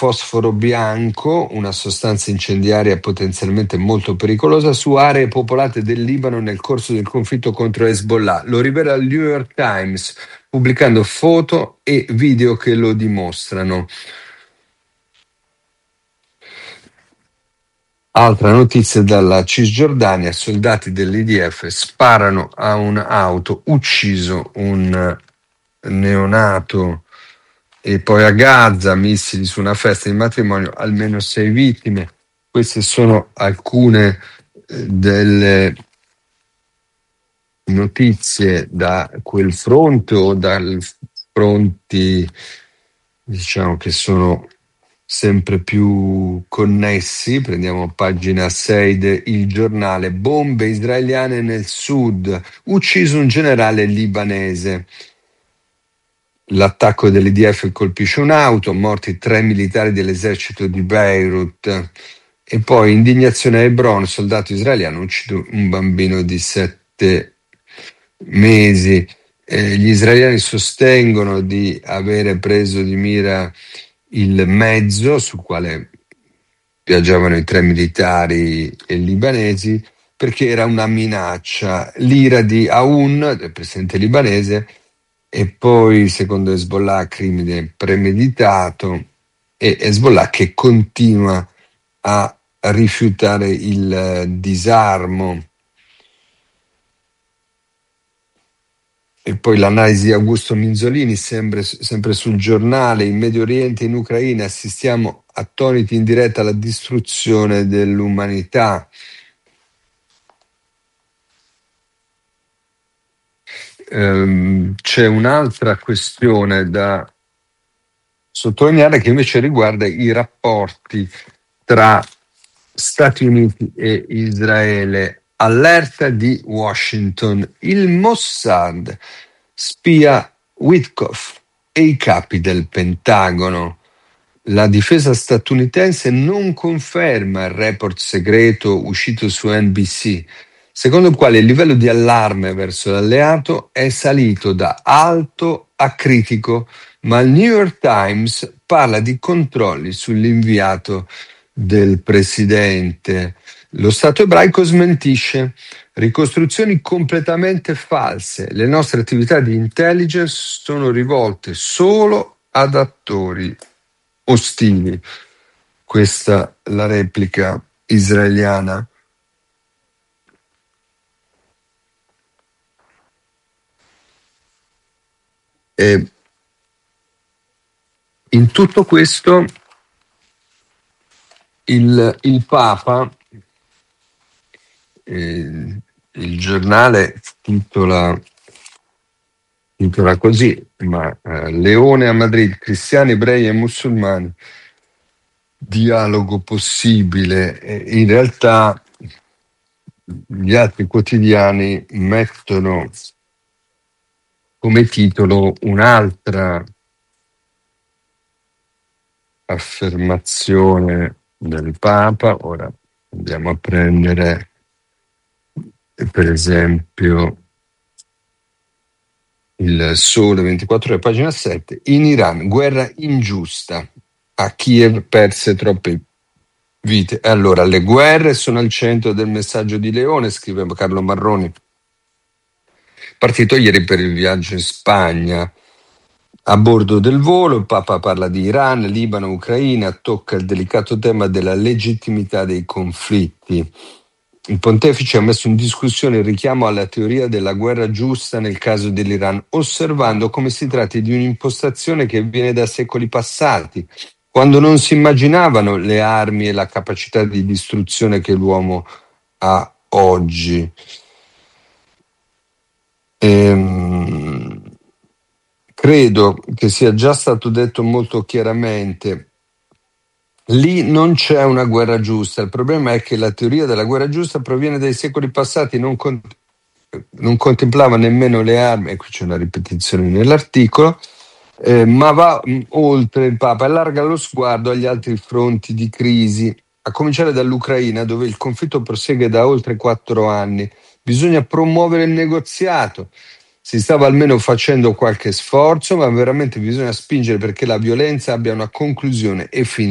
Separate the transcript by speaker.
Speaker 1: fosforo bianco, una sostanza incendiaria potenzialmente molto pericolosa, su aree popolate del Libano nel corso del conflitto contro Hezbollah. Lo rivela il New York Times, pubblicando foto e video che lo dimostrano. Altra notizia dalla Cisgiordania: soldati dell'IDF sparano a un'auto, ucciso un neonato. E poi a Gaza, missili su una festa di matrimonio, almeno 6 vittime. Queste sono alcune delle notizie da quel fronte o dai fronti, diciamo, che sono sempre più connessi. Prendiamo pagina 6 del Il Giornale. Bombe israeliane nel sud, ucciso un generale libanese. L'attacco dell'IDF colpisce un'auto, morti 3 militari dell'esercito di Beirut. E poi indignazione a Hebron, soldato israeliano uccide un bambino di 7 mesi. Gli israeliani sostengono di avere preso di mira il mezzo sul quale viaggiavano i 3 militari libanesi, perché era una minaccia. L'ira di Aoun, del presidente libanese, e poi, secondo Hezbollah, crimine premeditato, e Hezbollah che continua a rifiutare il disarmo. E poi l'analisi di Augusto Minzolini, sempre sul Giornale. In Medio Oriente e in Ucraina assistiamo attoniti in diretta alla distruzione dell'umanità. C'è un'altra questione da sottolineare che invece riguarda i rapporti tra Stati Uniti e Israele. Allerta di Washington: il Mossad spia Witkoff e i capi del Pentagono. La difesa statunitense non conferma il report segreto uscito su NBC, secondo il quale il livello di allarme verso l'alleato è salito da alto a critico, ma il New York Times parla di controlli sull'inviato del presidente. Lo Stato ebraico smentisce: ricostruzioni completamente false. Le nostre attività di intelligence sono rivolte solo ad attori ostili. Questa la replica israeliana. E in tutto questo il Papa, il giornale titola così, ma Leone a Madrid, cristiani, ebrei e musulmani, dialogo possibile. In realtà gli altri quotidiani mettono come titolo un'altra affermazione del Papa. Ora andiamo a prendere per esempio il Sole 24 Ore, pagina 7. In Iran, guerra ingiusta. A Kiev perse troppe vite. E allora, le guerre sono al centro del messaggio di Leone, scrive Carlo Marroni, partito ieri per il viaggio in Spagna. A bordo del volo il Papa parla di Iran, Libano, Ucraina, tocca il delicato tema della legittimità dei conflitti. Il pontefice ha messo in discussione il richiamo alla teoria della guerra giusta nel caso dell'Iran, osservando come si tratti di un'impostazione che viene da secoli passati, quando non si immaginavano le armi e la capacità di distruzione che l'uomo ha oggi. Credo che sia già stato detto molto chiaramente: lì non c'è una guerra giusta. Il problema è che la teoria della guerra giusta proviene dai secoli passati, non contemplava nemmeno le armi, e qui c'è una ripetizione nell'articolo, ma va oltre. Il Papa allarga lo sguardo agli altri fronti di crisi, a cominciare dall'Ucraina, dove il conflitto prosegue da oltre 4 anni. Bisogna promuovere il negoziato. Si stava almeno facendo qualche sforzo, ma veramente bisogna spingere perché la violenza abbia una conclusione e